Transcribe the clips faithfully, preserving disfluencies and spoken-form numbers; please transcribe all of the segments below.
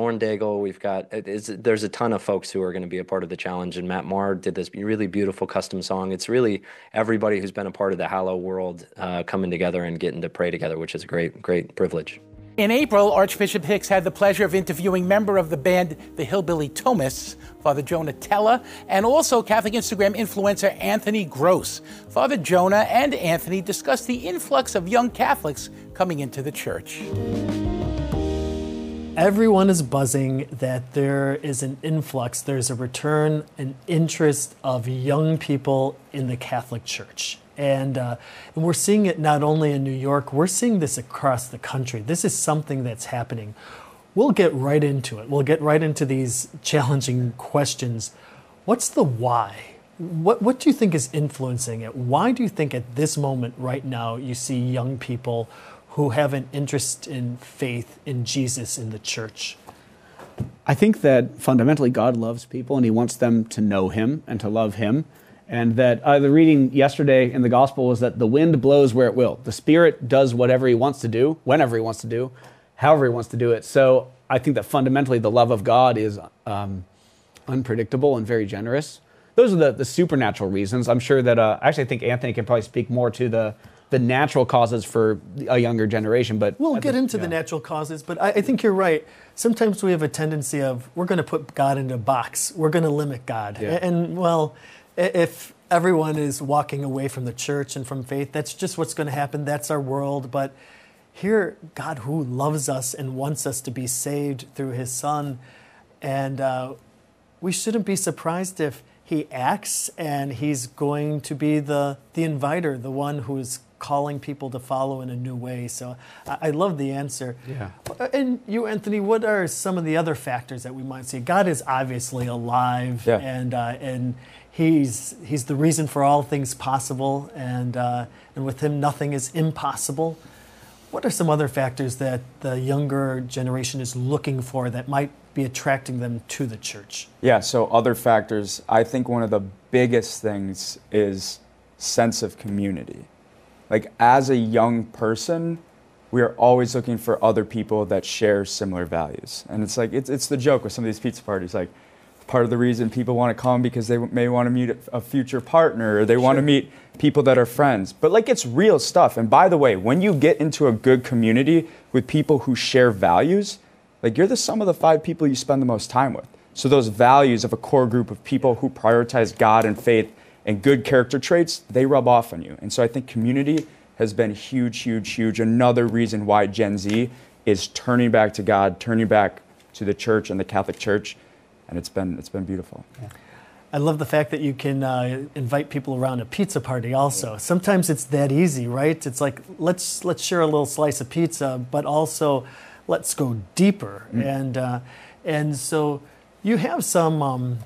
Lauren Daigle. We've got it is, there's a ton of folks who are going to be a part of the challenge, and Matt Maher did this really beautiful custom song. It's really everybody who's been a part of the Hallow world uh, coming together and getting to pray together, which is a great, great privilege. In April, Archbishop Hicks had the pleasure of interviewing member of the band The Hillbilly Thomists, Father Jonah Teller, and also Catholic Instagram influencer Anthony Gross. Father Jonah and Anthony discussed the influx of young Catholics coming into the church. Everyone is buzzing that there is an influx, there's a return, an interest of young people in the Catholic Church. And, uh, and we're seeing it not only in New York, we're seeing this across the country. This is something that's happening. We'll get right into it. We'll get right into these challenging questions. What's the why? What, what do you think is influencing it? Why do you think at this moment right now you see young people who have an interest in faith in Jesus in the church? I think that fundamentally God loves people and he wants them to know him and to love him. And that uh, the reading yesterday in the gospel was that the wind blows where it will. The Spirit does whatever he wants to do, whenever he wants to do, however he wants to do it. So I think that fundamentally the love of God is um, unpredictable and very generous. Those are the, the supernatural reasons. I'm sure that, uh, actually I think Anthony can probably speak more to the the natural causes for a younger generation. But we'll get think, into yeah. the natural causes, but I, I think you're right. Sometimes we have a tendency of, we're going to put God in a box. We're going to limit God. Yeah. And, and well, if everyone is walking away from the church and from faith, that's just what's going to happen. That's our world. But here, God who loves us and wants us to be saved through his Son. And uh, we shouldn't be surprised if he acts and he's going to be the, the inviter, the one who's calling people to follow in a new way. So I, I love the answer. Yeah. And you, Anthony, what are some of the other factors that we might see? God is obviously alive, yeah. and uh, and he's he's the reason for all things possible, and uh, and with him nothing is impossible. What are some other factors that the younger generation is looking for that might be attracting them to the church? Yeah, so other factors, I think one of the biggest things is sense of community. Like, as a young person, we are always looking for other people that share similar values. And it's like, it's, it's the joke with some of these pizza parties. Like, part of the reason people want to come because they may want to meet a future partner, or they want to meet people that are friends. But like, it's real stuff. And by the way, when you get into a good community with people who share values, like, you're the sum of the five people you spend the most time with. So those values of a core group of people who prioritize God and faith and good character traits, they rub off on you. And so I think community has been huge, huge, huge. Another reason why Gen Z is turning back to God, turning back to the church and the Catholic Church. And it's been it's been beautiful. Yeah. I love the fact that you can uh, invite people around a pizza party also. Sometimes it's that easy, right? It's like, let's let's share a little slice of pizza, but also let's go deeper. Mm. And uh, and so you have some um,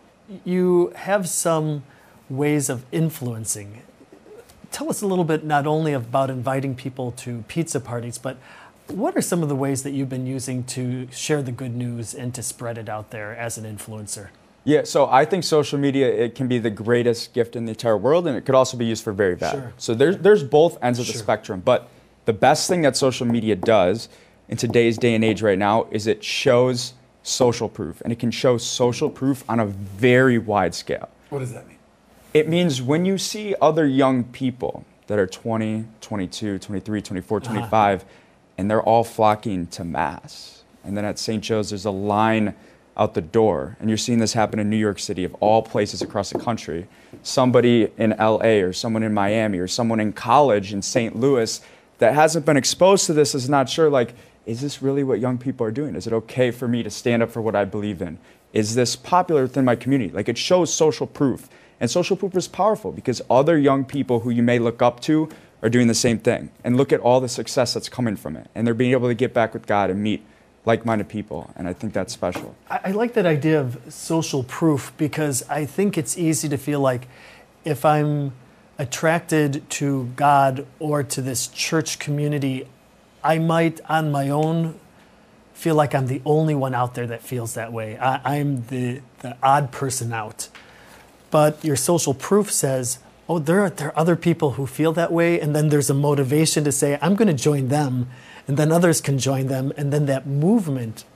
you have some ways of influencing. Tell us a little bit not only about inviting people to pizza parties, but what are some of the ways that you've been using to share the good news and to spread it out there as an influencer? Yeah, so I think social media, it can be the greatest gift in the entire world, and it could also be used for very bad. Sure. So there's, there's both ends of the Sure. spectrum. But the best thing that social media does in today's day and age right now is it shows social proof, and it can show social proof on a very wide scale. What does that mean? It means when you see other young people that are twenty, twenty-two, twenty-three, twenty-four, twenty-five, uh-huh. and they're all flocking to Mass. And then at Saint Joe's, there's a line out the door. And you're seeing this happen in New York City, of all places across the country. Somebody in L A or someone in Miami or someone in college in Saint Louis that hasn't been exposed to this is not sure, like, is this really what young people are doing? Is it okay for me to stand up for what I believe in? Is this popular within my community? Like, it shows social proof. And social proof is powerful because other young people who you may look up to are doing the same thing. And look at all the success that's coming from it. And they're being able to get back with God and meet like-minded people. And I think that's special. I, I like that idea of social proof because I think it's easy to feel like if I'm attracted to God or to this church community, I might on my own feel like I'm the only one out there that feels that way. I, I'm the, the odd person out. But your social proof says, oh, there are, there are other people who feel that way, and then there's a motivation to say, I'm going to join them, and then others can join them, and then that movement